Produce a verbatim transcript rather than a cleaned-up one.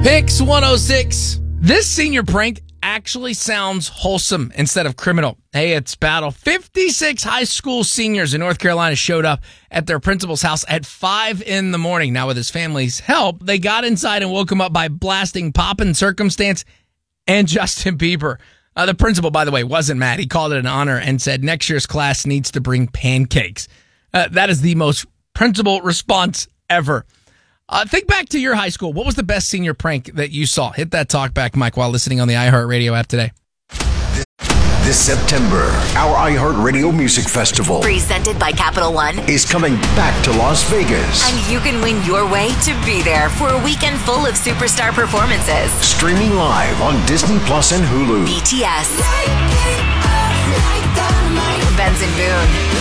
Pix one oh six. This senior prank actually sounds wholesome instead of criminal. Hey, it's battle. fifty-six high school seniors in North Carolina showed up at their principal's house at five in the morning. Now, with his family's help, they got inside and woke him up by blasting Poppin' Circumstance and Justin Bieber. Uh, the principal, by the way, wasn't mad. He called it an honor and said next year's class needs to bring pancakes. Uh, that is the most principal response ever. Uh, think back to your high school. What was the best senior prank that you saw? Hit that talkback mic while listening on the iHeartRadio app today. This September, our iHeartRadio Music Festival, presented by Capital One, is coming back to Las Vegas. And you can win your way to be there for a weekend full of superstar performances. Streaming live on Disney Plus and Hulu. B T S, Benson Boone,